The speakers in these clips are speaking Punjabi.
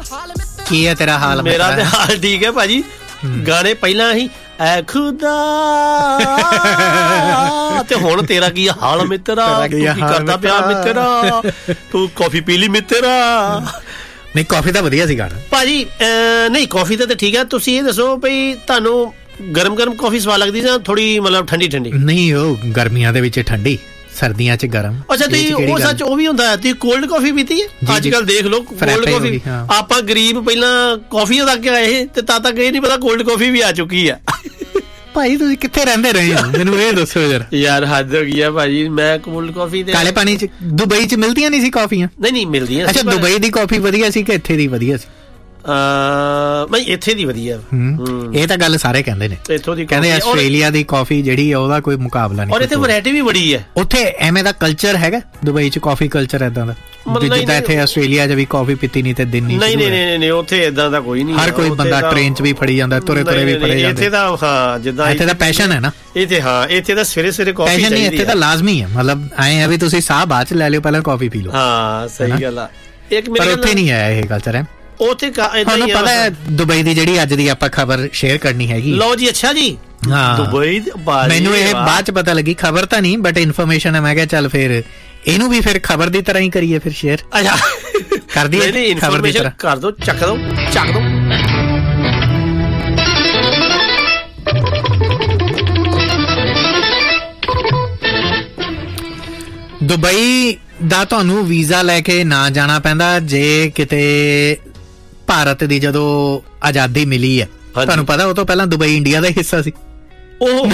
ਕੀ ਹੈ ਤੇਰਾ ਹਾਲ? ਮੇਰਾ ਤੇ ਹਾਲ ਠੀਕ ਹੈ ਭਾਜੀ। ਗਾਣੇ ਪਹਿਲਾਂ ਹੀ ਐ ਖੁਦਾ ਤੇ ਹੁਣ ਤੇਰਾ ਕੀ ਹਾਲ ਮਿੱਤਰਾ, ਤੂੰ ਕੀ ਕਰਦਾ ਪਿਆ ਮਿੱਤਰਾ, ਤੂੰ ਕੌਫੀ ਪੀ ਲਈ ਮਿੱਤਰਾ? ਨਹੀਂ ਕਾਫੀ ਤਾਂ ਵਧੀਆ ਸੀ ਗਾਣਾ ਭਾਜੀ। ਨਹੀਂ ਕਾਫੀ ਤਾਂ ਠੀਕ ਹੈ। ਤੁਸੀਂ ਇਹ ਦੱਸੋ ਬਈ ਤੁਹਾਨੂੰ ਗਰਮ ਗਰਮ ਕਾਫੀ ਸਵਾਦ ਲੱਗਦੀ ਜਾਂ ਥੋੜੀ ਮਤਲਬ ਠੰਡੀ ਠੰਡੀ? ਨਹੀਂ ਉਹ ਗਰਮੀਆਂ ਦੇ ਵਿੱਚ ਠੰਡੀ, ਸਰਦੀਆਂ 'ਚ ਗਰਮ। ਅੱਛਾ ਤੁਸੀਂ ਉਹ ਸੱਚ ਉਹ ਵੀ ਹੁੰਦਾ ਤੁਸੀਂ ਕੋਲਡ ਕਾਫੀ ਪੀਤੀ ਹੈ? ਅੱਜ ਕੱਲ ਦੇਖ ਲਓ ਕੋਲਡ ਕਾਫੀ, ਆਪਾਂ ਗਰੀਬ ਪਹਿਲਾਂ ਕਾਫੀ ਤੱਕ ਆਏ ਤੇ ਤਦ ਤੱਕ ਇਹ ਨਹੀਂ ਪਤਾ ਕੋਲਡ ਕਾਫੀ ਵੀ ਆ ਚੁੱਕੀ ਆ। ਭਾਈ ਤੁਸੀਂ ਕਿੱਥੇ ਰਹਿੰਦੇ ਰਹੇ ਹੋ ਮੈਨੂੰ ਇਹ ਦੱਸੋ ਜਰਾ। ਯਾਰ ਹੱਦ ਹੋ ਗਈ ਆ ਭਾਜੀ। ਮੈਂ ਕੋਲਡ ਕਾਫੀ ਤੇ ਕਾਲੇ ਪਾਣੀ 'ਚ ਦੁਬਈ 'ਚ ਮਿਲਦੀਆਂ ਨਹੀਂ ਸੀ ਕਾਫੀਆਂ? ਨਹੀਂ ਮਿਲਦੀਆਂ। ਅੱਛਾ ਦੁਬਈ ਦੀ ਕਾਫੀ ਵਧੀਆ ਸੀ ਕਿ ਇੱਥੇ ਦੀ ਵਧੀਆ ਸੀ? ਮੈਂ ਇੱਥੇ ਦੀ ਵਧੀਆ। ਇਹ ਤਾਂ ਗੱਲ ਸਾਰੇ ਕਹਿੰਦੇ ਨੇ, ਇੱਥੋਂ ਦੀ ਕਹਿੰਦੇ ਆਸਟ੍ਰੇਲੀਆ ਦੀ ਕਾਫੀ ਜਿਹੜੀ ਆ ਉਹਦਾ ਕੋਈ ਮੁਕਾਬਲਾ ਨਹੀਂ। ਔਰ ਇੱਥੇ ਵੈਰਾਈਟੀ ਵੀ ਬੜੀ ਹੈ। ਉੱਥੇ ਐਵੇਂ ਦਾ ਕਲਚਰ ਹੈਗਾ ਦੁਬਈ 'ਚ, ਕਾਫੀ ਕਲਚਰ ਏਦਾਂ ਦਾ ਜਿੱਦਾਂ ਇੱਥੇ ਆਸਟ੍ਰੇਲੀਆ 'ਚ ਵੀ ਕਾਫੀ ਪੀਤੀ ਨਹੀਂ ਤੇ ਦਿਨ ਨਹੀਂ ਉੱਥੇ ਏਦਾਂ ਦਾ ਕੋਈ ਨਹੀਂ। ਹਰ ਕੋਈ ਬੰਦਾ ਟ੍ਰੇਨ 'ਚ ਵੀ ਫੜੀ ਜਾਂਦਾ, ਤੁਰੇ ਵੀ ਫੜੇ ਜਾਂਦੇ। ਇੱਥੇ ਤਾਂ ਹਾਂ ਜਿੱਦਾਂ ਇੱਥੇ ਤਾਂ ਪੈਸ਼ਨ ਹੈ ਨਾ। ਇੱਥੇ ਤਾਂ ਸਵੇਰੇ ਸਵੇਰੇ ਕਾਫੀ ਪੈਸ਼ਨ ਨਹੀਂ, ਇੱਥੇ ਤਾਂ ਲਾਜ਼ਮੀ ਹੈ। ਮਤਲਬ ਐਂ ਆ ਵੀ ਤੁਸੀਂ ਸਾਹ ਬਾਅਦ 'ਚ ਲੈ ਲਿਓ, ਪਹਿਲਾਂ ਕਾਫੀ ਪੀ ਲਓ। ਹਾਂ ਸਹੀ ਗੱਲ ਆ। ਪਰ ਉੱਥੇ ਨਹੀਂ ਆਇਆ ਇਹ ਕਲਚਰ ਹੈ। ਉੱਥੇ ਤੁਹਾਨੂੰ ਪਤਾ ਹੈ ਦੁਬਈ ਦੀ ਜਿਹੜੀ ਅੱਜ ਦੀ ਆਪਾਂ ਖਬਰ ਸ਼ੇਅਰ ਕਰਨੀ ਹੈਗੀ? ਲਓ ਜੀ। ਅੱਛਾ ਜੀ। ਹਾਂ ਦੁਬਈ ਮੈਨੂੰ ਇਹ ਬਾਅਦ 'ਚ ਪਤਾ ਲੱਗੀ, ਖਬਰ ਤਾਂ ਨਹੀਂ ਬਟ ਇਨਫੋਰਮੇਸ਼ਨ ਹੈ। ਮੈਂ ਕਿਹਾ ਚੱਲ ਫਿਰ ਇਹਨੂੰ ਵੀ ਫਿਰ ਖਬਰ ਦੀ ਤਰ੍ਹਾਂ ਹੀ ਕਰੀਏ ਫਿਰ ਸ਼ੇਅਰ। ਅੱਛਾ ਕਰ ਦਈਏ ਖਬਰ ਦੀ ਤਰ੍ਹਾਂ? ਕਰ ਦੋ, ਚੱਕ ਦੋ। ਦੁਬਈ ਦਾ ਤੁਹਾਨੂੰ ਵੀਜ਼ਾ ਲੈ ਕੇ ਨਾ ਜਾਣਾ ਪੈਂਦਾ ਜੇ ਕਿਤੇ ਭਾਰਤ ਦੀ ਜਦੋਂ ਆਜ਼ਾਦੀ ਮਿਲੀ ਹੈ। ਤੁਹਾਨੂੰ ਪਤਾ ਉਹ ਤੋਂ ਪਹਿਲਾਂ ਦੁਬਈ ਇੰਡੀਆ ਦਾ ਹਿੱਸਾ ਸੀ। ਉਹ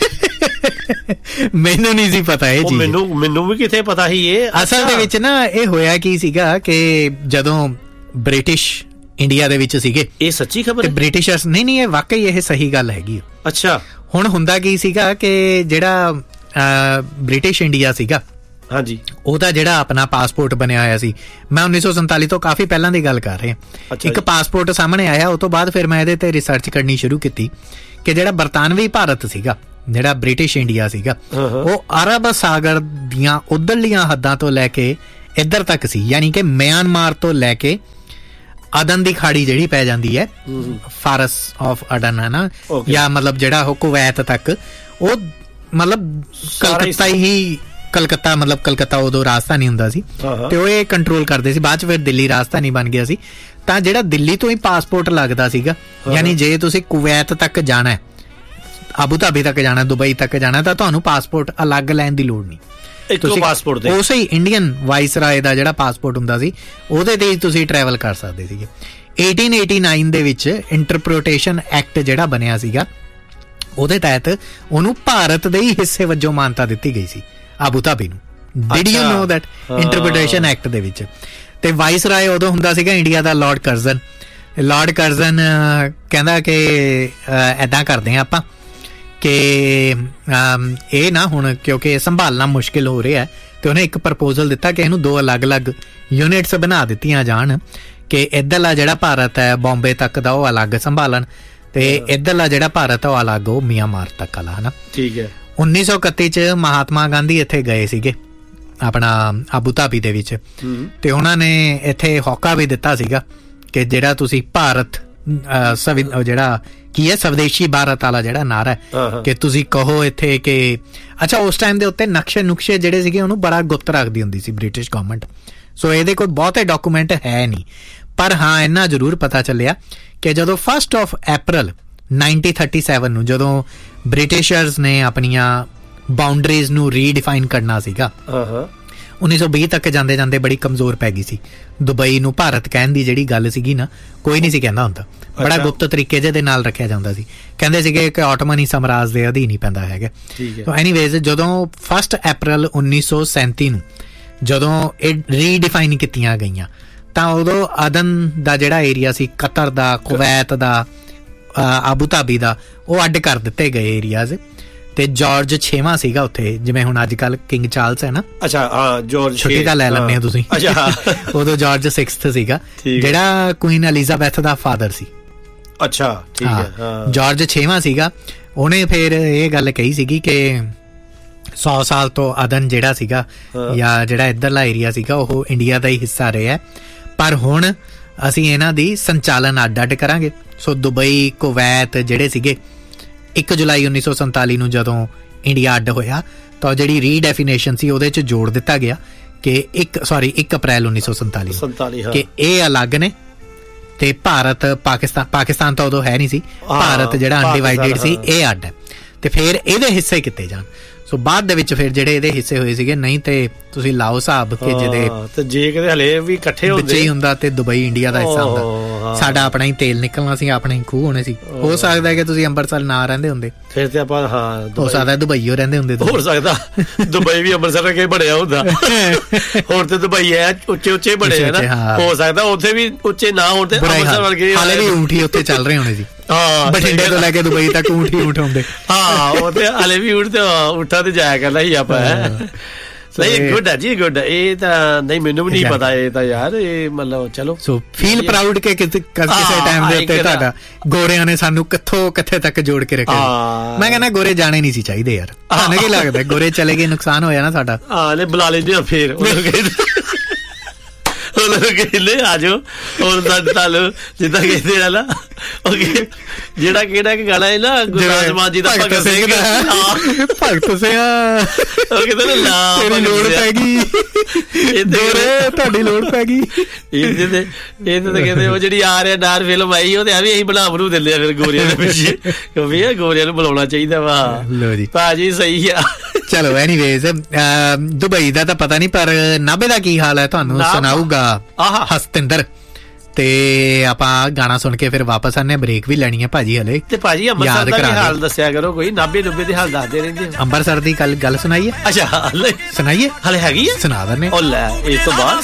ਮੈਨੂੰ ਨਹੀਂ ਸੀ ਪਤਾ ਇਹ ਚੀਜ਼। ਮੈਨੂੰ ਵੀ ਕਿਥੇ ਪਤਾ ਸੀ ਇਹ। ਅਸਲ ਦੇ ਵਿੱਚ ਨਾ ਇਹ ਹੋਇਆ ਕੀ ਸੀਗਾ ਕਿ ਜਦੋਂ ਬ੍ਰਿਟਿਸ਼ ਇੰਡੀਆ ਦੇ ਵਿੱਚ ਸੀਗੇ। ਇਹ ਸੱਚੀ ਖਬਰ ਹੈ? ਬ੍ਰਿਟਿਸ਼ਰਸ ਨਹੀਂ ਇਹ ਵਾਕਈ ਇਹ ਸਹੀ ਗੱਲ ਹੈਗੀ। ਅੱਛਾ। ਹੁਣ ਹੁੰਦਾ ਕੀ ਸੀਗਾ ਕਿ ਜਿਹੜਾ ਬ੍ਰਿਟਿਸ਼ ਇੰਡੀਆ ਸੀਗਾ, ਹਾਂਜੀ, ਉਹਦਾ ਜਿਹੜਾ ਆਪਣਾ ਪਾਸਪੋਰਟ ਬਣਿਆ ਹੋਇਆ ਸੀ। ਮੈਂ 1947 ਤੋਂ ਕਾਫੀ ਪਹਿਲਾਂ ਦੀ ਗੱਲ ਕਰ ਰਿਹਾ। ਇੱਕ ਪਾਸਪੋਰਟ ਸਾਹਮਣੇ ਆਇਆ, ਉਹ ਤੋਂ ਬਾਅਦ ਫਿਰ ਮੈਂ ਇਹਦੇ ਤੇ ਰਿਸਰਚ ਕਰਨੀ ਸ਼ੁਰੂ ਕੀਤੀ ਕਿ ਜਿਹੜਾ ਬਰਤਾਨਵੀ ਭਾਰਤ ਸੀਗਾ, ਜਿਹੜਾ ਬ੍ਰਿਟਿਸ਼ ਇੰਡੀਆ ਸੀਗਾ, ਉਹ ਅਰਬ ਸਾਗਰ ਦੀਆਂ ਉਧਰਲੀਆਂ ਹੱਦਾਂ ਤੋਂ ਲੈ ਕੇ ਇੱਧਰ ਤੱਕ ਸੀ। ਯਾਨੀ ਕਿ ਮਿਆਂਮਾਰ ਤੋਂ ਲੈ ਕੇ ਅਦਨ ਦੀ ਖਾੜੀ ਜਿਹੜੀ ਪੈ ਜਾਂਦੀ ਹੈ, ਫਾਰਸ ਆਫ ਅਡਨ ਹੈ ਨਾ, ਜਾਂ ਮਤਲਬ ਜਿਹੜਾ ਉਹ ਕੁਵੈਤ ਤੱਕ, ਉਹ ਮਤਲਬ ਕਲਕੱਤਾ ਮਤਲਬ ਕਲਕੱਤਾ ਉਦੋਂ ਰਾਜਧਾਨੀ ਹੁੰਦਾ ਸੀ ਤੇ ਉਹ ਇਹ ਕੰਟਰੋਲ ਕਰਦੇ ਸੀ। ਬਾਅਦ ਚ ਫਿਰ ਦਿੱਲੀ ਰਾਜਧਾਨੀ ਬਣ ਗਿਆ ਸੀ। ਤਾਂ ਜਿਹੜਾ ਦਿੱਲੀ ਤੋਂ ਹੀ ਪਾਸਪੋਰਟ ਲੱਗਦਾ ਸੀਗਾ, ਯਾਨੀ ਜੇ ਤੁਸੀਂ ਕੁਵੈਤ ਤੱਕ ਜਾਣਾ, ਆਬੂ ਧਾਬੀ ਤੱਕ ਜਾਣਾ, ਦੁਬਈ ਤੱਕ ਜਾਣਾ, ਤਾਂ ਤੁਹਾਨੂੰ ਪਾਸਪੋਰਟ ਅਲੱਗ ਲੈਣ ਦੀ ਲੋੜ ਨਹੀਂ। ਇੱਕੋ ਪਾਸਪੋਰਟ ਤੇ ਉਸੇ ਇੰਡੀਅਨ ਵਾਇਸਰਾਏ ਦਾ ਜਿਹੜਾ ਪਾਸਪੋਰਟ ਹੁੰਦਾ ਸੀ ਉਹਦੇ ਤੇ ਹੀ ਤੁਸੀਂ ਟਰੈਵਲ ਕਰ ਸਕਦੇ ਸੀਗੇ। 1889 ਦੇ ਵਿੱਚ ਇੰਟਰਪ੍ਰੀਟੇਸ਼ਨ ਐਕਟ ਜਿਹੜਾ ਬਣਿਆ ਸੀਗਾ, ਉਹਦੇ ਤਹਿਤ ਉਹਨੂੰ ਭਾਰਤ ਦੇ ਹੀ ਹਿੱਸੇ ਵਜੋਂ ਮਾਨਤਾ ਦਿੱਤੀ ਗਈ ਸੀ ਆਬੂ ਧਾਬੀ ਨੂੰ। Did you know that? Interpretation act ਦੇ ਵਿੱਚ। ਤੇ ਵਾਇਸਰਾਏ ਉਦੋਂ ਹੁੰਦਾ ਸੀਗਾ ਇੰਡੀਆ ਦਾ ਲਾਰਡ ਕਰਜ਼ਨ। ਲਾਰਡ ਕਰਜ਼ਨ ਕਹਿੰਦਾ ਕਿ ਐਦਾਂ ਕਰਦੇ ਆ ਆਪਾਂ ਕਿ ਇਹ ਨਾ ਹੁਣ ਕਿਉਂਕਿ ਸੰਭਾਲਣਾ ਮੁਸ਼ਕਿਲ ਹੋ ਰਿਹਾ, ਤੇ ਉਹਨੇ ਇੱਕ ਪ੍ਰਪੋਜ਼ਲ ਦਿੱਤਾ ਕਿ ਇਹਨੂੰ 2 ਅਲੱਗ-ਅਲੱਗ ਯੂਨਿਟਸ ਬਣਾ ਦਿੱਤੀਆਂ ਜਾਣ ਕਿ ਇੱਧਰਲਾ ਜਿਹੜਾ ਭਾਰਤ ਹੈ ਬੰਬੇ ਤੱਕ ਦਾ ਉਹ ਅਲੱਗ ਸੰਭਾਲਣ, ਤੇ ਇੱਧਰਲਾ ਜਿਹੜਾ ਭਾਰਤ ਹੈ ਉਹ ਅਲੱਗ, ਉਹ ਮਿਆਂਮਾਰ ਤੱਕ ਵਾਲਾ, ਹਨਾ। ਠੀਕ ਹੈ। 1931 ਚ ਮਹਾਤਮਾ ਗਾਂਧੀ ਇੱਥੇ ਗਏ ਸੀਗੇ ਆਪਣਾ ਆਬੂ ਧਾਬੀ ਦੇ ਵਿੱਚ, ਤੇ ਉਹਨਾਂ ਨੇ ਇੱਥੇ ਹੋਕਾ ਵੀ ਦਿੱਤਾ ਸੀਗਾ ਕਿ ਜਿਹੜਾ ਤੁਸੀਂ ਭਾਰਤ ਜਿਹੜਾ ਕੀ ਹੈ ਸਵਦੇਸ਼ੀ ਭਾਰਤ ਵਾਲਾ ਜਿਹੜਾ ਨਾਰਾ ਹੈ ਕਿ ਤੁਸੀਂ ਕਹੋ ਇੱਥੇ ਕਿ ਅੱਛਾ ਉਸ ਟਾਈਮ ਦੇ ਉੱਤੇ ਨਕਸ਼ੇ ਜਿਹੜੇ ਸੀਗੇ ਉਹਨੂੰ ਬੜਾ ਗੁਪਤ ਰੱਖਦੀ ਹੁੰਦੀ ਸੀ ਬ੍ਰਿਟਿਸ਼ ਗਵਰਨਮੈਂਟ। ਸੋ ਇਹਦੇ ਕੋਈ ਬਹੁਤੇ ਡਾਕੂਮੈਂਟ ਹੈ ਨਹੀਂ, ਪਰ ਹਾਂ ਇੰਨਾ ਜ਼ਰੂਰ ਪਤਾ ਚੱਲਿਆ ਕਿ ਜਦੋਂ 1 ਅਪ੍ਰੈਲ 1937 ਨੂੰ ਜਦੋਂ ਬ੍ਰਿਟਿਸ਼ਰਸ ਨੇ ਆਪਣੀਆਂ ਬਾਉਂਡਰੀਜ਼ ਨੂੰ ਰੀਡਿਫਾਈਨ ਕਰਨਾ ਸੀਗਾ, 1920 ਤੱਕ ਜਾਂਦੇ ਜਾਂਦੇ ਬੜੀ ਕਮਜ਼ੋਰ ਪੈ ਗਈ ਸੀ। ਦੁਬਈ ਨੂੰ ਭਾਰਤ ਕਹਿਣ ਦੀ ਜਿਹੜੀ ਗੱਲ ਸੀਗੀ ਨਾ, ਕੋਈ ਨਹੀਂ ਸੀ ਕਹਿੰਦਾ ਹੁੰਦਾ, ਬੜਾ ਗੁਪਤ ਤਰੀਕੇ ਜਿਹੇ ਦੇ ਨਾਲ ਰੱਖਿਆ ਜਾਂਦਾ ਸੀ। ਕਹਿੰਦੇ ਸੀਗੇ ਕਿ ਆਟੋਮਨੀ ਸਾਮਰਾਜ ਦੇ ਅਧੀਨ ਹੀ ਪੈਂਦਾ ਹੈਗਾ। ਸੋ ਐਨੀਵੇਜ਼ ਜਦੋਂ 1 ਅਪ੍ਰੈਲ 1937 ਨੂੰ ਜਦੋਂ ਇਹ ਰੀਡਿਫਾਈਨ ਕੀਤੀਆਂ ਗਈਆਂ, ਤਾਂ ਉਦੋਂ ਅਦਨ ਦਾ ਜਿਹੜਾ ਏਰੀਆ ਸੀ, ਕਤਰ ਦਾ, ਕੁਵੈਤ ਦਾ, ਆਬੂ ਧਾਬੀ ਦਾ, ਉਹ ਅੱਡ ਕਰ ਦਿੱਤੇ ਗਏ ਏਰੀਆਜ਼। ਤੇ ਜਾਰਜ 6ਵਾਂ ਸੀਗਾ ਉੱਥੇ, ਜਿਵੇਂ ਹੁਣ ਅੱਜ ਕੱਲ ਕਿੰਗ ਚਾਰਲਸ ਹੈ ਨਾ। ਅੱਛਾ ਜਾਰਜ ਛੁੱਟੀ ਤਾਂ ਲੈ ਲੈਂਦੇ ਹੋ ਤੁਸੀਂ। ਉਦੋਂ ਜਾਰਜ 6 ਸੀਗਾ ਜਿਹੜਾ ਕੁਈਨ ਐਲਿਜ਼ਾਬੈਥ ਦਾ ਫਾਦਰ ਸੀ। ਅੱਛਾ ਠੀਕ ਹੈ। ਜਾਰਜ 6ਵਾਂ ਸੀਗਾ, ਉਹਨੇ ਫਿਰ ਇਹ ਗੱਲ ਕਹੀ ਸੀਗੀ ਕਿ 100 ਸਾਲ ਤੋਂ ਅਦਨ ਜਿਹੜਾ ਸੀਗਾ ਜਾਂ ਜਿਹੜਾ ਇੱਧਰਲਾ ਏਰੀਆ ਸੀਗਾ ਉਹ ਇੰਡੀਆ ਦਾ ਹੀ ਹਿੱਸਾ ਰਿਹਾ, ਪਰ ਹੁਣ ਅਸੀਂ ਇਹਨਾਂ ਦੀ ਸੰਚਾਲਨ ਅੱਡ ਕਰਾਂਗੇ। ਸੋ ਦੁਬਈ, ਕੁਵੈਤ ਜਿਹੜੇ ਸੀਗੇ 1 ਜੁਲਾਈ 1947 ਨੂੰ ਜਦੋਂ ਇੰਡੀਆ ਅੱਡ ਹੋਇਆ ਤਾਂ ਜਿਹੜੀ ਰੀਡੈਫੀਨੇਸ਼ਨ ਸੀ ਉਹਦੇ 'ਚ ਜੋੜ ਦਿੱਤਾ ਗਿਆ ਕਿ 1 ਅਪ੍ਰੈਲ 1947 ਕਿ ਇਹ ਅਲੱਗ ਨੇ ਤੇ ਭਾਰਤ ਪਾਕਿਸਤਾਨ ਤਾਂ ਉਦੋਂ ਹੈ ਨਹੀਂ ਸੀ, ਭਾਰਤ ਜਿਹੜਾ ਅਨਡਿਵਾਈਡਡ ਸੀ ਇਹ ਅੱਡ ਹੈ ਤੇ ਫਿਰ ਇਹਦੇ ਹਿੱਸੇ ਕੀਤੇ ਜਾਣ। ਸੋ ਬਾਅਦ ਦੇ ਵਿੱਚ ਫਿਰ ਜਿਹੜੇ ਇਹਦੇ ਹਿੱਸੇ ਹੋਏ ਸੀਗੇ, ਨਹੀਂ ਤੇ ਤੁਸੀਂ ਲਾਓ ਹਿਸਾਬ ਕਿ ਜਿਹਦੇ ਤੇ ਜੇ ਕਿਤੇ ਹਲੇ ਵੀ ਇਕੱਠੇ ਹੁੰਦੇ ਹੀ ਹੁੰਦਾ ਤੇ ਦੁਬਈ ਇੰਡੀਆ ਦਾ ਹਿੱਸਾ ਹੁੰਦਾ, ਸਾਡਾ ਆਪਣਾ ਹੀ ਤੇਲ ਨਿਕਲਣਾ ਸੀ, ਆਪਣੇ ਹੀ ਖੂਹ ਹੋਣੇ ਸੀ। ਹੋ ਸਕਦਾ ਕਿ ਤੁਸੀਂ ਅੰਮ੍ਰਿਤਸਰ ਨਾ ਰਹਿੰਦੇ ਹੁੰਦੇ, ਫਿਰ ਤੇ ਆਪਾਂ ਹੋ ਸਕਦਾ ਦੁਬਈਓ ਰਹਿੰਦੇ ਹੁੰਦੇ, ਹੋ ਸਕਦਾ ਦੁਬਈ ਵੀ ਅੰਮ੍ਰਿਤਸਰ ਕੇ ਬਣਿਆ ਹੁੰਦਾ। ਹੁਣ ਤੇ ਦੁਬਈ ਹੈ ਉੱਚੇ ਬਣੇ ਹੈ ਨਾ, ਹੋ ਸਕਦਾ ਉੱਥੇ ਵੀ ਉੱਚੇ ਨਾ ਹੋਣ ਤੇ ਅੰਮ੍ਰਿਤਸਰ ਵਰਗੇ ਹਾਲੇ ਵੀ ਊਂਠ ਹੀ ਉੱਥੇ ਚੱਲ ਰਹੇ ਹੋਣੇ ਸੀ। ਬਠਿੰਡੇ ਤੋਂ ਲੈ ਕੇ ਦੁਬਈ ਤੱਕ ਊਂਠ ਹੁੰਦੇ। ਹਾਂ ਉਹ ਤੇ ਹਾਲੇ ਵੀ ਊਂਠਾਂ ਤੇ ਜਾਇਆ ਕਰਨਾ ਹੀ ਆਪਾਂ। ਨਹੀਂ ਗੁੱਡ ਹੈ ਜੀ, ਗੁੱਡ। ਇਹ ਤਾਂ ਨਹੀਂ ਮੈਨੂੰ ਵੀ ਨਹੀਂ ਪਤਾ, ਇਹ ਤਾਂ ਯਾਰ ਇਹ ਮਤਲਬ ਚਲੋ ਸੋ ਫੀਲ ਪ੍ਰਾਊਡ ਕਿ ਕਿਸੇ ਟਾਈਮ ਦੇ ਉੱਤੇ ਤੁਹਾਡਾ ਗੋਰਿਆਂ ਨੇ ਸਾਨੂੰ ਕਿੱਥੇ ਤੱਕ ਜੋੜ ਕੇ ਰੱਖਿਆ। ਮੈਂ ਕਹਿੰਦਾ ਗੋਰੇ ਜਾਣੇ ਨਹੀਂ ਸੀ ਚਾਹੀਦੇ ਯਾਰ। ਤੁਹਾਨੂੰ ਕੀ ਲੱਗਦਾ ਗੋਰੇ ਚਲੇ ਗਏ ਨੁਕਸਾਨ ਹੋਇਆ ਨਾ ਸਾਡਾ? ਹਾਂ ਬੁਲਾ ਲੈਂਦੇ ਫੇਰ ਕਹਿੰਦੇ ਆ ਜਾਓ ਹੁਣ ਤੁਹਾਨੂੰ ਜਿੱਦਾਂ ਕਹਿੰਦੇ ਆ ਨਾ ਜਿਹੜਾ ਕਿਹੜਾ ਗਾਣਾ ਹੈ ਨਾ ਗੁਰਦਾਸ ਮਾਨ ਜੀ ਦਾ ਭਗਤ ਸਿੰਘ ਉਹ ਕਹਿੰਦੇ ਨਾ ਤੇਰੀ ਲੋੜ ਪੈ ਗਈ, ਤੁਹਾਡੀ ਲੋੜ ਪੈ ਗਈ। ਇਹਦੇ ਤੇ ਕਹਿੰਦੇ ਉਹ ਜਿਹੜੀ ਆ ਰਿਹਾ ਡਾਰ ਫਿਲਮ ਆਈ ਉਹਦੇ ਵੀ ਅਸੀਂ ਬਣਾ ਬਣੂ ਦਿੰਦੇ ਆ ਫਿਰ ਗੋਰਿਆਂ ਦੇ ਪਿੱਛੇ, ਕਿਉਂਕਿ ਇਹ ਗੋਰਿਆਂ ਨੂੰ ਬੁਲਾਉਣਾ ਚਾਹੀਦਾ ਵਾ। ਭਾਜੀ ਸਹੀ ਆ। ਚਲੋ ਐਨੀਵੇਜ਼ ਦੁਬਈ ਦਾ ਤਾਂ ਪਤਾ ਨਹੀਂ, ਪਰ ਨਾਭੇ ਦਾ ਕੀ ਹਾਲ ਹੈ ਤੁਹਾਨੂੰ ਸੁਣਾਊਗਾ ਹਸਤਿੰਦਰ। ਤੇ ਆਪਾਂ ਗਾਣਾ ਸੁਣ ਕੇ ਫਿਰ ਵਾਪਸ ਆਨੇ, ਬ੍ਰੇਕ ਵੀ ਲੈਣੀ ਹੈ ਭਾਜੀ ਹਲੇ। ਤੇ ਭਾਜੀ ਅੰਮ੍ਰਿਤਸਰ ਦਾ ਹਾਲ ਦੱਸਿਆ ਕਰੋ, ਕੋਈ ਨਾਭੇ ਦੇ ਹਾਲ ਦੱਸਦੇ ਰਹਿੰਦੇ। ਅੰਮ੍ਰਿਤਸਰ ਦੀ ਗੱਲ ਸੁਣਾਈਏ? ਅੱਛਾ ਸੁਣਾਈਏ, ਹਲੇ ਹੈਗੀ ਹੈ, ਸੁਣਾ ਦਿੰਦੇ। ਉਹ ਲੈ ਇਸ ਤੋਂ ਬਾਅਦ